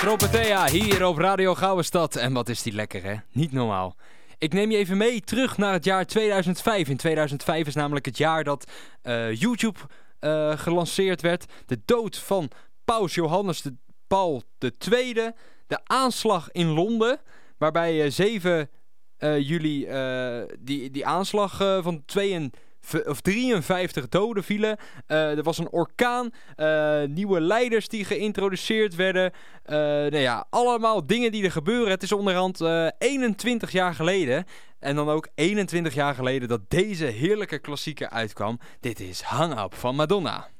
Tropetea hier op Radio Gouwenstad. En wat is die lekker, hè? Niet normaal. Ik neem je even mee terug naar het jaar 2005. In 2005 is namelijk het jaar dat YouTube gelanceerd werd. De dood van Paus Johannes Paul II. De aanslag in Londen, waarbij 7 juli die aanslag van 53 doden vielen. Er was een orkaan. Nieuwe leiders die geïntroduceerd werden. Allemaal dingen die er gebeuren. Het is onderhand 21 jaar geleden. En dan ook 21 jaar geleden dat deze heerlijke klassieker uitkwam. Dit is Hang Up van Madonna.